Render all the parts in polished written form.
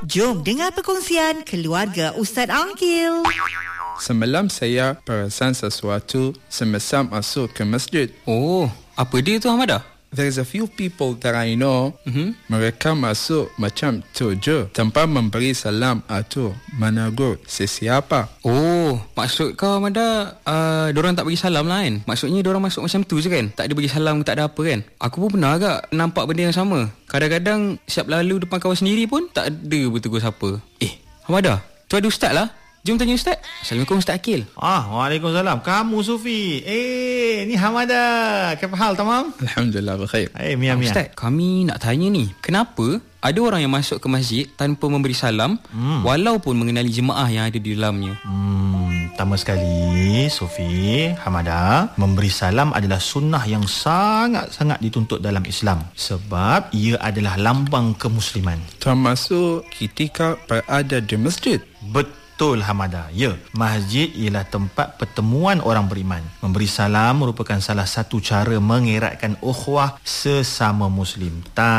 Jom dengar perkongsian keluarga Ustaz Angkil. Semalam saya perasan sesuatu semasa masuk ke masjid. Oh, apa dia tu Hamadah? There's a few people that I know, mereka masuk macam tu je, tanpa memberi salam atau menegur sesiapa. Oh, maksud kau Hamadah, diorang tak bagi salam lah kan? Maksudnya diorang masuk macam tu je kan? Tak ada bagi salam, tak ada apa kan? Aku pun pernah agak nampak benda yang sama. Kadang-kadang siap lalu depan kawan sendiri pun tak ada bertegur siapa. Hamadah, tu ada ustaz lah. Jom tanya Ustaz. Assalamualaikum Ustaz Akil. Waalaikumsalam. Kamu Sufi. Ni Hamadah. Kaifa hal, tamam? Alhamdulillah, berkhair. Mia. Ustaz, kami nak tanya ni. Kenapa ada orang yang masuk ke masjid tanpa memberi salam walaupun mengenali jemaah yang ada di dalamnya? Pertama sekali, Sufi, Hamadah, memberi salam adalah sunnah yang sangat-sangat dituntut dalam Islam. Sebab ia adalah lambang kemusliman. Termasuk ketika berada di masjid. Betul Hamadah. Ya, masjid ialah tempat pertemuan orang beriman. Memberi salam merupakan salah satu cara mengeratkan ukhuwah sesama Muslim.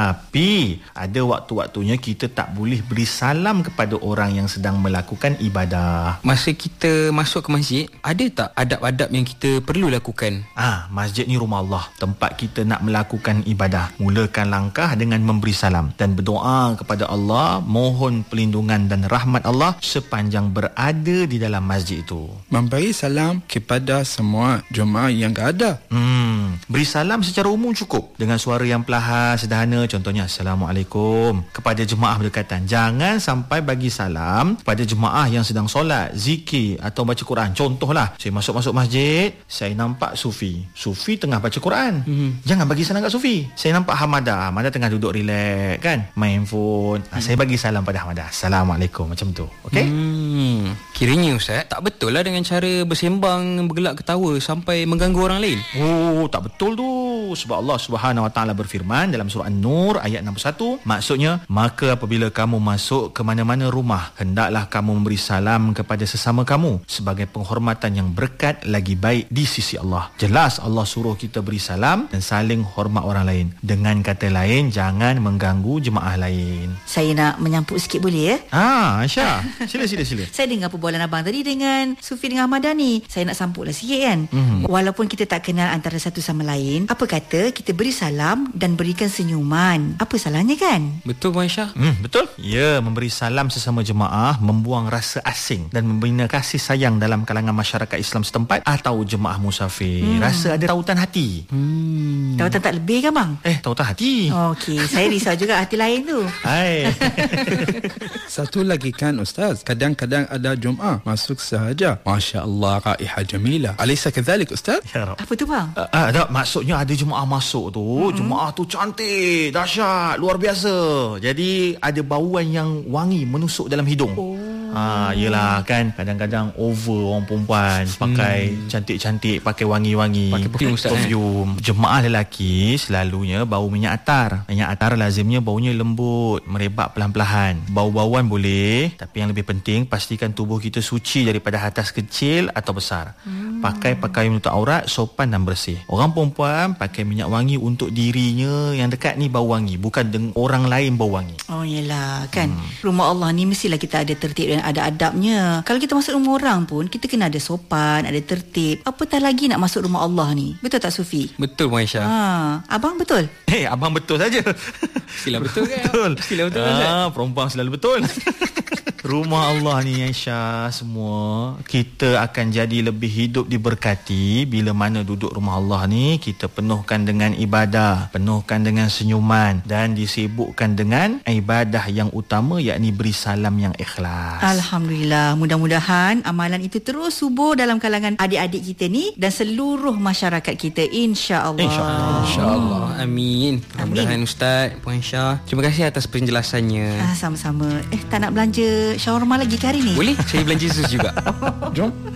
Tapi ada waktu-waktunya kita tak boleh beri salam kepada orang yang sedang melakukan ibadah. Masa kita masuk ke masjid, ada tak adab-adab yang kita perlu lakukan? Masjid ni rumah Allah, tempat kita nak melakukan ibadah. Mulakan langkah dengan memberi salam dan berdoa kepada Allah, mohon perlindungan dan rahmat Allah sepanjang berada di dalam masjid itu. Memberi salam kepada semua jemaah yang ada. Beri salam secara umum cukup dengan suara yang perlahan, sederhana. Contohnya Assalamualaikum kepada jemaah berdekatan. Jangan sampai bagi salam kepada jemaah yang sedang solat, zikir atau baca Quran. Contohlah, saya masuk masjid, saya nampak Sufi tengah baca Quran. Jangan bagi salam kat Sufi. Saya nampak Hamadah tengah duduk relax kan, main phone. Saya bagi salam pada Hamadah, Assalamualaikum, macam tu. Okey? Kiranya Ustaz, tak betul lah dengan cara bersembang, bergelak ketawa sampai mengganggu orang lain. Tak betul tu. Sebab Allah Subhanahu Wa Taala berfirman dalam surah An-Nur ayat 61, maksudnya, maka apabila kamu masuk ke mana-mana rumah, hendaklah kamu memberi salam kepada sesama kamu sebagai penghormatan yang berkat lagi baik di sisi Allah. Jelas Allah suruh kita beri salam dan saling hormat orang lain. Dengan kata lain, jangan mengganggu jemaah lain. Saya nak menyampuk sikit boleh ya? Aisyah, sila. Saya dengar perbualan abang tadi dengan Sufi dengan Hamadah ni. Saya nak sampuklah sikit kan. Walaupun kita tak kenal antara satu sama lain, apa kata kita beri salam dan berikan senyuman? Apa salahnya kan? Betul Puan Aisyah? Betul. Ya, memberi salam sesama jemaah membuang rasa asing dan membina kasih sayang dalam kalangan masyarakat Islam setempat atau jemaah musafir. Rasa ada tautan hati. Tautan tak lebih kan bang? Tautan hati. Okey, saya risau juga hati lain tu. Satu lagi kan Ustaz, kadang-kadang ada jemaah masuk sahaja, Masya Allah, raihah jamilah. Alaysa kadhalik Ustaz? Ya Rab. Apa tu bang? Tak, maksudnya ada jemaah masuk tu, jemaah tu cantik, dahsyat, luar biasa. Jadi ada bauan yang wangi menusuk dalam hidung. Yelah kan, kadang-kadang over orang perempuan pakai cantik-cantik, pakai wangi-wangi, pakai perfume. Jemaah lelaki selalunya bau minyak atar. Minyak atar lazimnya baunya lembut, merebak pelan-pelan. Bau-bauan boleh, tapi yang lebih penting pastikan tubuh kita suci daripada hadas kecil atau besar. Pakai pakaian menutup aurat, sopan dan bersih. Orang perempuan pakai minyak wangi untuk dirinya yang dekat ni bau wangi, bukan orang lain bau wangi. Oh yelah kan, rumah Allah ni mestilah kita ada tertib dan ada adabnya. Kalau kita masuk rumah orang pun, kita kena ada sopan, ada tertib. Apatah lagi nak masuk rumah Allah ni. Betul tak Sufi? Betul Puan Aisyah. Abang betul? Abang betul saja. Sila betul kan? Betul. Sila betul kan? Perempuan selalu betul. Rumah Allah ni Aisyah, semua kita akan jadi lebih hidup diberkati bila mana duduk rumah Allah ni kita penuhkan dengan ibadah, penuhkan dengan senyuman dan disibukkan dengan ibadah yang utama, yakni beri salam yang ikhlas. Alhamdulillah, mudah-mudahan amalan itu terus subur dalam kalangan adik-adik kita ni dan seluruh masyarakat kita, insya-Allah. InsyaAllah. Amin. Mudah-mudahan Ustaz, Puan Aisyah, terima kasih atas penjelasannya. Sama-sama. Tak nak belanja shawarma lagi ke hari ni? Boleh, saya belanja sus juga. Jom.